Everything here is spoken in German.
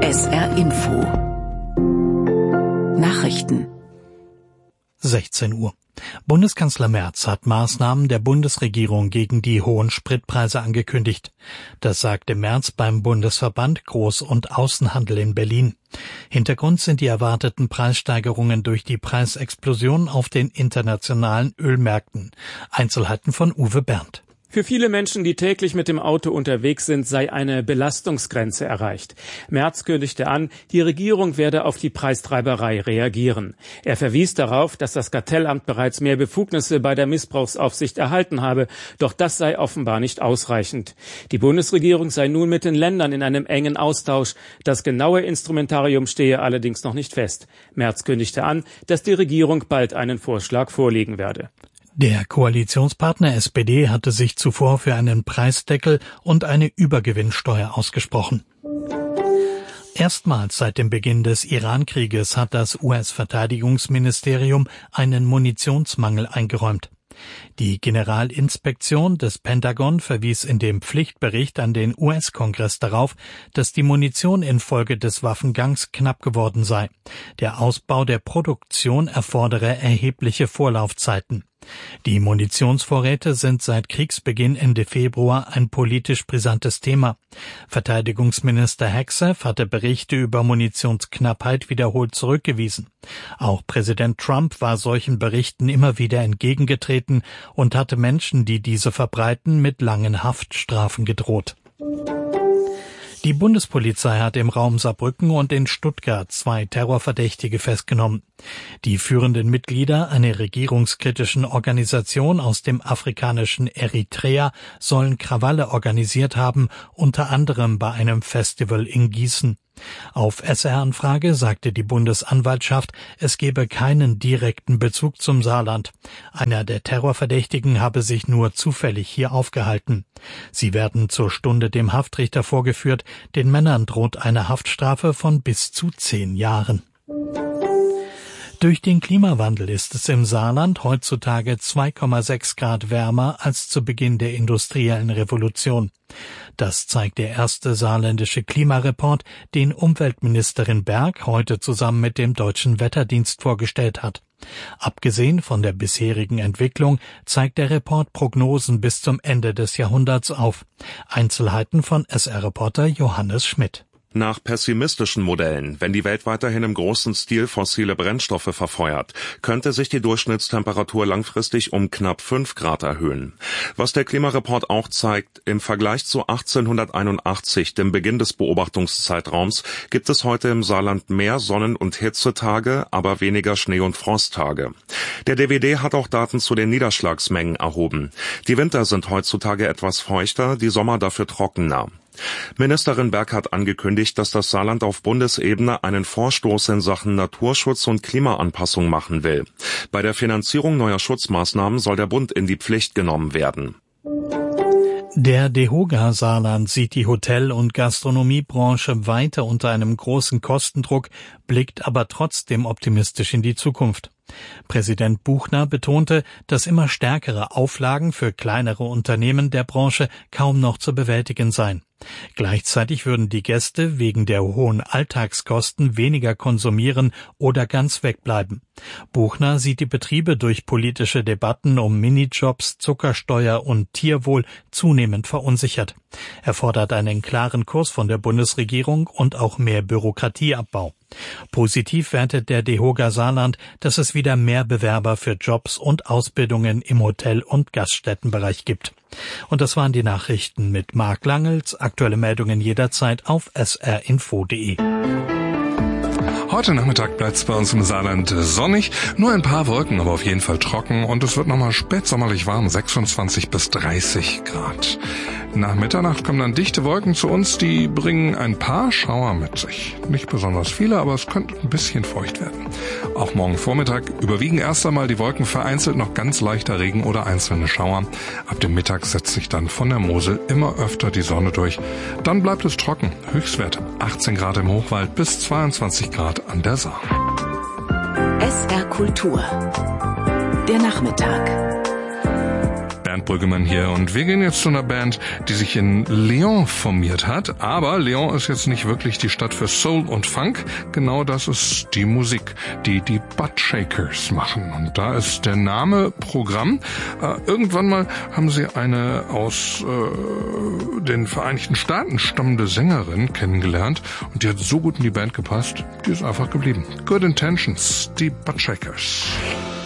SR Info Nachrichten 16 Uhr. Bundeskanzler Merz hat Maßnahmen der Bundesregierung gegen die hohen Spritpreise angekündigt. Das sagte Merz beim Bundesverband Groß- und Außenhandel in Berlin. Hintergrund sind die erwarteten Preissteigerungen durch die Preisexplosion auf den internationalen Ölmärkten. Einzelheiten von Uwe Berndt. Für viele Menschen, die täglich mit dem Auto unterwegs sind, sei eine Belastungsgrenze erreicht. Merz kündigte an, die Regierung werde auf die Preistreiberei reagieren. Er verwies darauf, dass das Kartellamt bereits mehr Befugnisse bei der Missbrauchsaufsicht erhalten habe, doch das sei offenbar nicht ausreichend. Die Bundesregierung sei nun mit den Ländern in einem engen Austausch. Das genaue Instrumentarium stehe allerdings noch nicht fest. Merz kündigte an, dass die Regierung bald einen Vorschlag vorlegen werde. Der Koalitionspartner SPD hatte sich zuvor für einen Preisdeckel und eine Übergewinnsteuer ausgesprochen. Erstmals seit dem Beginn des Iran-Krieges hat das US-Verteidigungsministerium einen Munitionsmangel eingeräumt. Die Generalinspektion des Pentagon verwies in dem Pflichtbericht an den US-Kongress darauf, dass die Munition infolge des Waffengangs knapp geworden sei. Der Ausbau der Produktion erfordere erhebliche Vorlaufzeiten. Die Munitionsvorräte sind seit Kriegsbeginn Ende Februar ein politisch brisantes Thema. Verteidigungsminister Hegseth hatte Berichte über Munitionsknappheit wiederholt zurückgewiesen. Auch Präsident Trump war solchen Berichten immer wieder entgegengetreten und hatte Menschen, die diese verbreiten, mit langen Haftstrafen gedroht. Die Bundespolizei hat im Raum Saarbrücken und in Stuttgart 2 Terrorverdächtige festgenommen. Die führenden Mitglieder einer regierungskritischen Organisation aus dem afrikanischen Eritrea sollen Krawalle organisiert haben, unter anderem bei einem Festival in Gießen. Auf SR-Anfrage sagte die Bundesanwaltschaft, es gebe keinen direkten Bezug zum Saarland. Einer der Terrorverdächtigen habe sich nur zufällig hier aufgehalten. Sie werden zur Stunde dem Haftrichter vorgeführt. Den Männern droht eine Haftstrafe von bis zu 10 Jahren. Durch den Klimawandel ist es im Saarland heutzutage 2,6 Grad wärmer als zu Beginn der industriellen Revolution. Das zeigt der erste saarländische Klimareport, den Umweltministerin Berg heute zusammen mit dem Deutschen Wetterdienst vorgestellt hat. Abgesehen von der bisherigen Entwicklung zeigt der Report Prognosen bis zum Ende des Jahrhunderts auf. Einzelheiten von SR-Reporter Johannes Schmidt. Nach pessimistischen Modellen, wenn die Welt weiterhin im großen Stil fossile Brennstoffe verfeuert, könnte sich die Durchschnittstemperatur langfristig um knapp 5 Grad erhöhen. Was der Klimareport auch zeigt, im Vergleich zu 1881, dem Beginn des Beobachtungszeitraums, gibt es heute im Saarland mehr Sonnen- und Hitzetage, aber weniger Schnee- und Frosttage. Der DWD hat auch Daten zu den Niederschlagsmengen erhoben. Die Winter sind heutzutage etwas feuchter, die Sommer dafür trockener. Ministerin Berg hat angekündigt, dass das Saarland auf Bundesebene einen Vorstoß in Sachen Naturschutz und Klimaanpassung machen will. Bei der Finanzierung neuer Schutzmaßnahmen soll der Bund in die Pflicht genommen werden. Der DEHOGA Saarland sieht die Hotel- und Gastronomiebranche weiter unter einem großen Kostendruck, blickt aber trotzdem optimistisch in die Zukunft. Präsident Buchner betonte, dass immer stärkere Auflagen für kleinere Unternehmen der Branche kaum noch zu bewältigen seien. Gleichzeitig würden die Gäste wegen der hohen Alltagskosten weniger konsumieren oder ganz wegbleiben. Buchner sieht die Betriebe durch politische Debatten um Minijobs, Zuckersteuer und Tierwohl zunehmend verunsichert. Er fordert einen klaren Kurs von der Bundesregierung und auch mehr Bürokratieabbau. Positiv wertet der DEHOGA Saarland, dass es wieder mehr Bewerber für Jobs und Ausbildungen im Hotel- und Gaststättenbereich gibt. Und das waren die Nachrichten mit Marc Langels. Aktuelle Meldungen jederzeit auf srinfo.de. Heute Nachmittag bleibt es bei uns im Saarland sonnig, nur ein paar Wolken, aber auf jeden Fall trocken und es wird nochmal spätsommerlich warm, 26 bis 30 Grad. Nach Mitternacht kommen dann dichte Wolken zu uns, die bringen ein paar Schauer mit sich. Nicht besonders viele, aber es könnte ein bisschen feucht werden. Auch morgen Vormittag überwiegen erst einmal die Wolken, vereinzelt noch ganz leichter Regen oder einzelne Schauer. Ab dem Mittag setzt sich dann von der Mosel immer öfter die Sonne durch. Dann bleibt es trocken, Höchstwert 18 Grad im Hochwald bis 22 Grad an der Saar. SR Kultur. Der Nachmittag. Bernd Brüggemann hier und wir gehen jetzt zu einer Band, die sich in Lyon formiert hat. Aber Lyon ist jetzt nicht wirklich die Stadt für Soul und Funk. Genau das ist die Musik, die die Buttshakers machen. Und da ist der Name Programm. Irgendwann mal haben sie eine aus den Vereinigten Staaten stammende Sängerin kennengelernt und die hat so gut in die Band gepasst, die ist einfach geblieben. Good Intentions, die Buttshakers.